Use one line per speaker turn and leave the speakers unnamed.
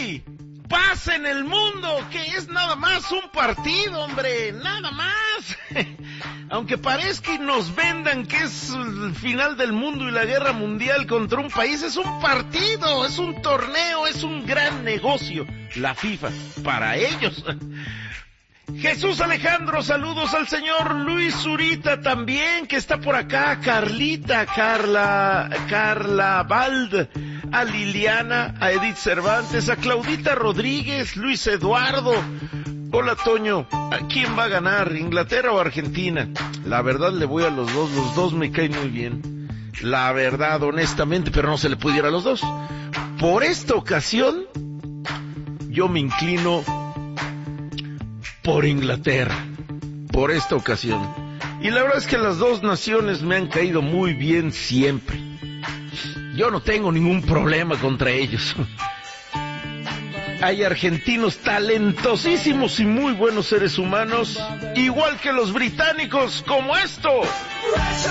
hay paz en el mundo, que es nada más un partido, hombre, nada más. Aunque parezca y nos vendan que es el final del mundo y la guerra mundial contra un país, es un partido, es un torneo, es un gran negocio, la FIFA, para ellos. Jesús Alejandro, saludos al señor Luis Zurita también, que está por acá, Carlita, Carla Vald, a Liliana, a Edith Cervantes, a Claudita Rodríguez, Luis Eduardo. Hola Toño, ¿a quién va a ganar, Inglaterra o Argentina? La verdad le voy a los dos me caen muy bien. La verdad, honestamente, pero no se le puede ir a los dos. Por esta ocasión, yo me inclino por Inglaterra, por esta ocasión. Y la verdad es que las dos naciones me han caído muy bien siempre. Yo no tengo ningún problema contra ellos. Hay argentinos talentosísimos y muy buenos seres humanos, igual que los británicos, como esto.